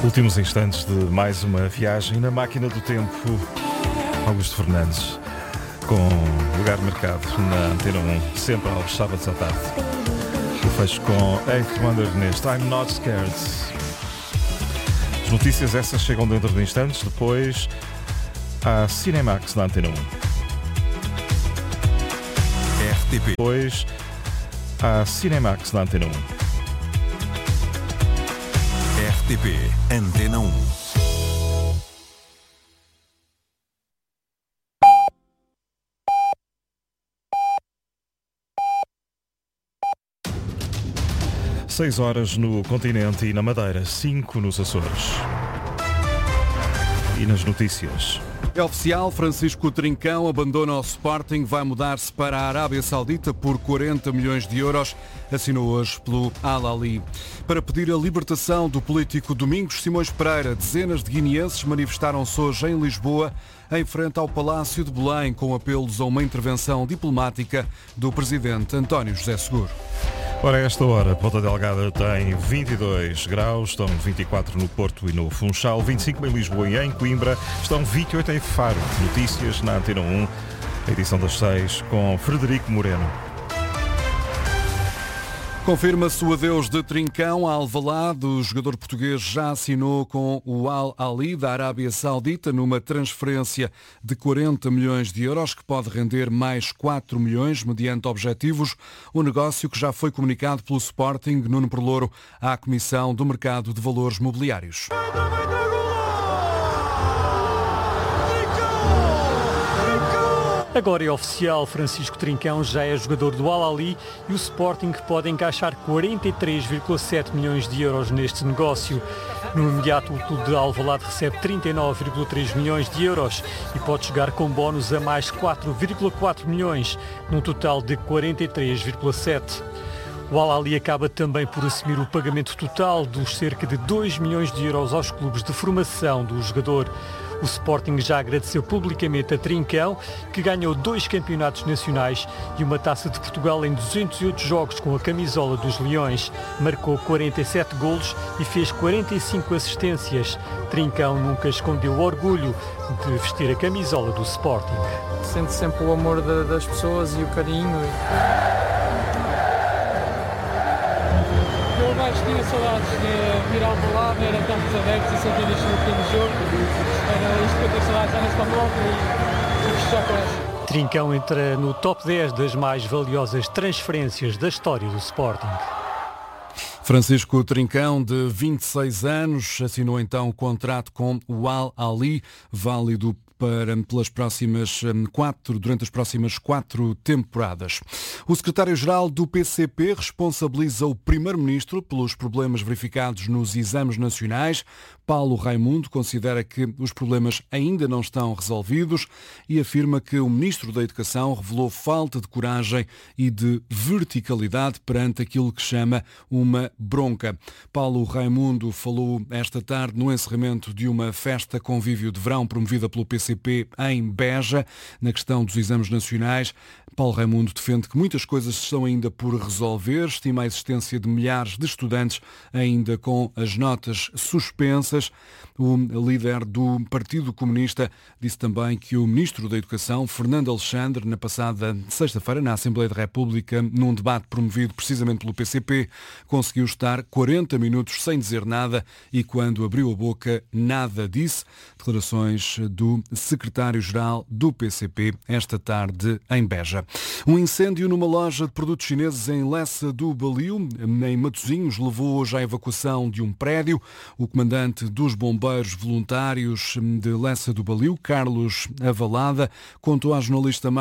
Últimos instantes de mais uma viagem na máquina do tempo. Augusto Fernandes, com lugar marcado na Antena 1, sempre aos sábados à tarde. Eu fecho com Eighth Wonder neste I'm Not Scared. As notícias essas chegam dentro de instantes, depois à Cinemax na Antena 1. RTP. Depois à Cinemax na Antena 1. RTP Antena 1. Seis horas no continente e na Madeira, 5 nos Açores. E nas notícias. É oficial, Francisco Trincão abandona o Sporting, vai mudar-se para a Arábia Saudita por 40 milhões de euros, assinou hoje pelo Al-Ahly. Para pedir a libertação do político Domingos Simões Pereira, dezenas de guineenses manifestaram-se hoje em Lisboa, em frente ao Palácio de Belém, com apelos a uma intervenção diplomática do presidente António José Seguro. Ora, a esta hora, Ponta Delgada tem 22 graus, estão 24 no Porto e no Funchal, 25 em Lisboa e em Coimbra, estão 28 em Faro. Notícias na Antena 1, a edição das 6, com Frederico Moreno. Confirma-se o adeus de Trincão a Alvalade. O jogador português já assinou com o Al-Ahly da Arábia Saudita numa transferência de 40 milhões de euros que pode render mais 4 milhões mediante objetivos. O negócio que já foi comunicado pelo Sporting, Nuno Perlouro, à Comissão do Mercado de Valores Mobiliários. Agora é oficial, Francisco Trincão já é jogador do Al-Ahly e o Sporting pode encaixar 43,7 milhões de euros neste negócio. No imediato, o clube de Alvalade recebe 39,3 milhões de euros e pode chegar com bónus a mais 4,4 milhões, num total de 43,7. O Al-Ahly acaba também por assumir o pagamento total dos cerca de 2 milhões de euros aos clubes de formação do jogador. O Sporting já agradeceu publicamente a Trincão, que ganhou 2 campeonatos nacionais e uma Taça de Portugal em 208 jogos com a camisola dos Leões. Marcou 47 golos e fez 45 assistências. Trincão nunca escondeu o orgulho de vestir a camisola do Sporting. Sente sempre o amor das pessoas e o carinho. Eu mais tinha saudades de vir ao Alvalade, era tantos adeptos e sentir isto no fim do jogo. Era isto que eu tenho saudades, já nesta volta e festejar com essa. Trincão entra no top 10 das mais valiosas transferências da história do Sporting. Francisco Trincão, de 26 anos, assinou então o contrato com o Al-Ahly, válido durante as próximas 4 temporadas. O secretário-geral do PCP responsabiliza o primeiro-ministro pelos problemas verificados nos exames nacionais. Paulo Raimundo considera que os problemas ainda não estão resolvidos e afirma que o ministro da Educação revelou falta de coragem e de verticalidade perante aquilo que chama uma bronca. Paulo Raimundo falou esta tarde no encerramento de uma festa convívio de verão promovida pelo PCP em Beja, na questão dos exames nacionais. Paulo Raimundo defende que muitas coisas estão ainda por resolver, estima a existência de milhares de estudantes ainda com as notas suspensas. O líder do Partido Comunista disse também que o ministro da Educação, Fernando Alexandre, na passada sexta-feira, na Assembleia da República, num debate promovido precisamente pelo PCP, conseguiu estar 40 minutos sem dizer nada e quando abriu a boca, nada disse. Declarações do secretário-geral do PCP esta tarde em Beja. Um incêndio numa loja de produtos chineses em Lessa do Baliu, em Matosinhos, levou hoje à evacuação de um prédio. O comandante dos bombeiros voluntários de Lessa do Baliu, Carlos Avalada, contou à jornalista